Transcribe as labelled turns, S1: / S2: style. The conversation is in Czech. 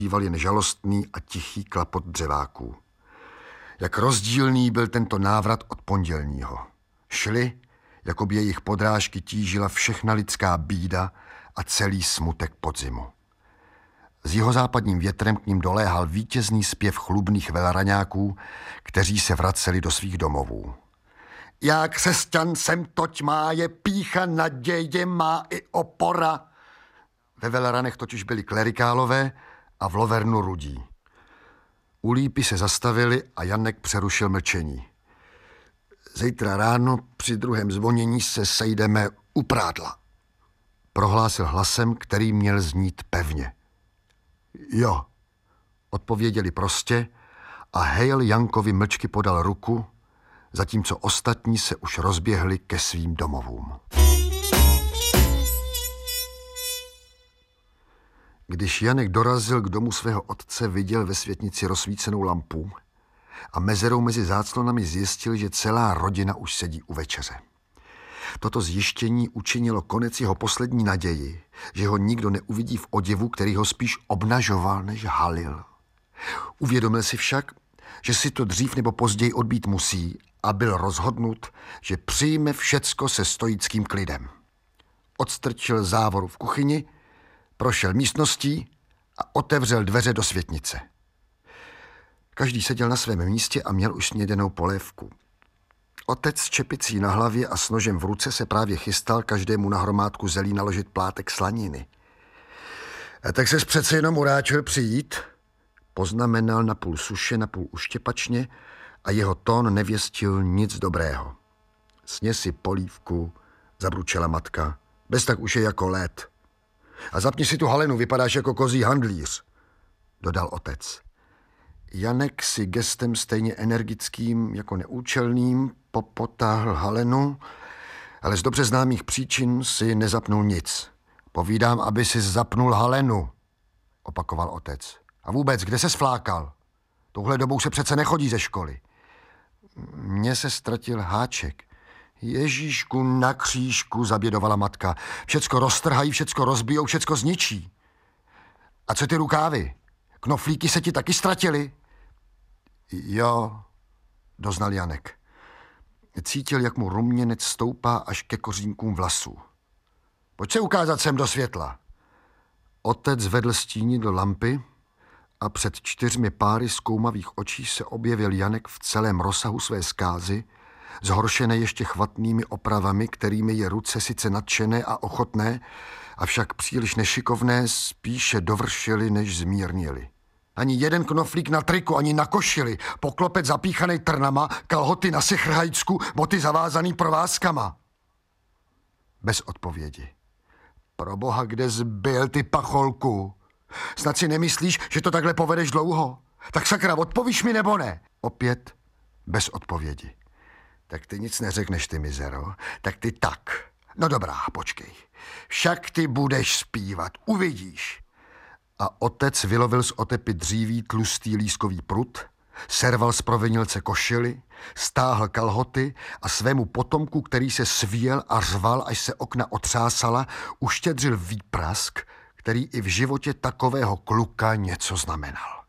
S1: Býval jen žalostný a tichý klapot dřeváků. Jak rozdílný byl tento návrat od pondělního. Šli, jako by jejich podrážky tížila všechna lidská bída a celý smutek podzimu. S jihozápadním větrem k ním doléhal vítězný zpěv chlubných velraňáků, kteří se vraceli do svých domovů. Já křesťan jsem, toť má je pícha, naděje má i opora. Ve velranech totiž byli klerikálové a v Lovernu rudí. U lípy se zastavili a Janek přerušil mlčení. Zítra ráno při druhém zvonění se sejdeme u prádla. Prohlásil hlasem, který měl znít pevně. Jo, odpověděli prostě a Hale Jankovi mlčky podal ruku, zatímco ostatní se už rozběhli ke svým domovům. Když Janek dorazil k domu svého otce, viděl ve světnici rozsvícenou lampu a mezerou mezi záclonami zjistil, že celá rodina už sedí u večeře. Toto zjištění učinilo konec jeho poslední naději, že ho nikdo neuvidí v oděvu, který ho spíš obnažoval, než halil. Uvědomil si však, že si to dřív nebo později odbít musí a byl rozhodnut, že přijme všecko se stoickým klidem. Odstrčil závoru v kuchyni, prošel místností a otevřel dveře do světnice. Každý seděl na svém místě a měl už snědenou polévku. Otec s čepicí na hlavě a s nožem v ruce se právě chystal každému na hromádku zelí naložit plátek slaniny. A tak ses přece jenom uráčil přijít, poznamenal napůl suše, napůl uštěpačně a jeho tón nevěstil nic dobrého. Sně si polívku, zabručela matka, bez tak už je jako led. A zapni si tu halenu, vypadáš jako kozí handlíř, dodal otec. Janek si gestem stejně energickým jako neúčelným popotáhl halenu, ale z dobře známých příčin si nezapnul nic. Povídám, aby si zapnul halenu, opakoval otec. A vůbec, kde se sflákal? Touhle dobou se přece nechodí ze školy. Mně se ztratil háček. Ježíšku na křížku, zabědovala matka. Všecko roztrhají, všecko rozbijou, všecko zničí. A co ty rukávy? Knoflíky se ti taky ztratily? Jo, doznal Janek. Cítil, jak mu ruměnec stoupá až ke kořínkům vlasů. Pojď se ukázat sem do světla. Otec zvedl stíni do lampy a před 4 páry zkoumavých očí se objevil Janek v celém rozsahu své zkázy, zhoršené ještě chvatnými opravami, kterými je ruce sice nadšené a ochotné, avšak příliš nešikovné spíše dovršily, než zmírnily. Ani jeden knoflík na triku, ani na košili, poklopec zapíchaný trnama, kalhoty na sechrhajcku, boty zavázaný provázkama. Bez odpovědi. Proboha, kde zbyl, ty pacholku? Snad si nemyslíš, že to takhle povedeš dlouho? Tak sakra, odpovíš mi nebo ne? Opět bez odpovědi. Tak ty nic neřekneš, ty mizero. Tak ty tak. No dobrá, počkej. Však ty budeš zpívat, uvidíš. A otec vylovil z otepy dříví tlustý lískový prut, serval z provinilce košily, stáhl kalhoty a svému potomku, který se svíjel a řval, až se okna otřásala, uštědřil výprask, který i v životě takového kluka něco znamenal.